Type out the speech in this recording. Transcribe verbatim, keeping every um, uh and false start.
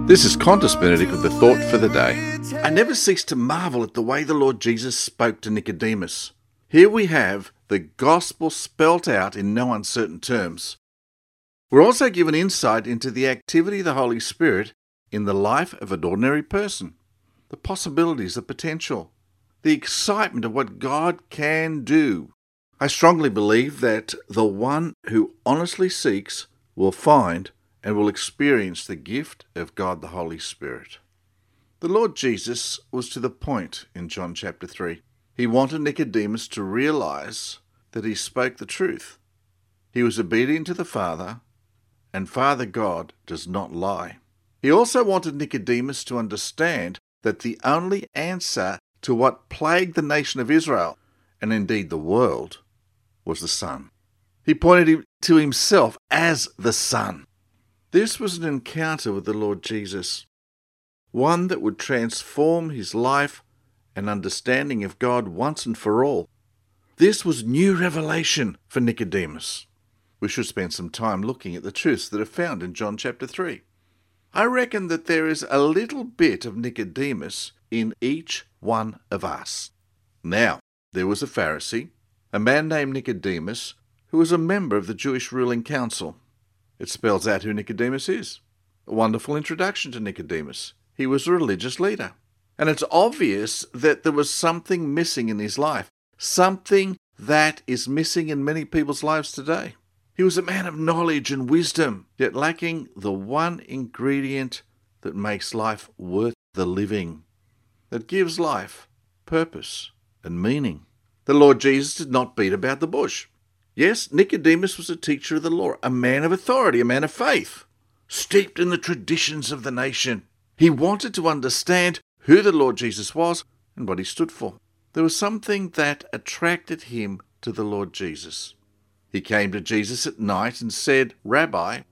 This is Qantas Benedict with the thought for the day. I never cease to marvel at the way the Lord Jesus spoke to Nicodemus. Here we have the gospel spelt out in no uncertain terms. We're also given insight into the activity of the Holy Spirit in the life of an ordinary person, the possibilities, the potential, the excitement of what God can do. I strongly believe that the one who honestly seeks will find and will experience the gift of God the Holy Spirit. The Lord Jesus was to the point in John chapter three. He wanted Nicodemus to realize that he spoke the truth. He was obedient to the Father, and Father God does not lie. He also wanted Nicodemus to understand that the only answer to what plagued the nation of Israel, and indeed the world, was the Son. He pointed him to himself as the Son. This was an encounter with the Lord Jesus, one that would transform his life and understanding of God once and for all. This was new revelation for Nicodemus. We should spend some time looking at the truths that are found in John chapter three. I reckon that there is a little bit of Nicodemus in each one of us. Now, there was a Pharisee, a man named Nicodemus, who was a member of the Jewish ruling council. It spells out who Nicodemus is. A wonderful introduction to Nicodemus. He was a religious leader. And it's obvious that there was something missing in his life, something that is missing in many people's lives today. He was a man of knowledge and wisdom, yet lacking the one ingredient that makes life worth the living, that gives life purpose and meaning. The Lord Jesus did not beat about the bush. Yes, Nicodemus was a teacher of the law, a man of authority, a man of faith, steeped in the traditions of the nation. He wanted to understand who the Lord Jesus was and what he stood for. There was something that attracted him to the Lord Jesus. He came to Jesus at night and said, "Rabbi,